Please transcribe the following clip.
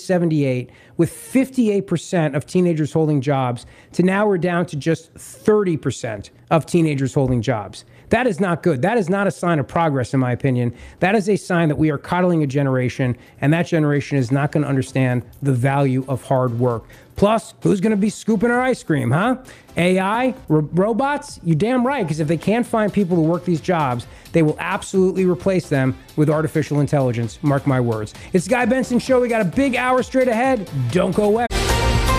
1978 with 58% of teenagers holding jobs to now we're down to just 30% of teenagers holding jobs. That is not good. That is not a sign of progress, in my opinion. That is a sign that we are coddling a generation, and that generation is not going to understand the value of hard work. Plus, who's going to be scooping our ice cream, huh? AI? Robots? You're damn right, because if they can't find people to work these jobs, they will absolutely replace them with artificial intelligence. Mark my words. It's the Guy Benson Show. We got a big hour straight ahead. Don't go away.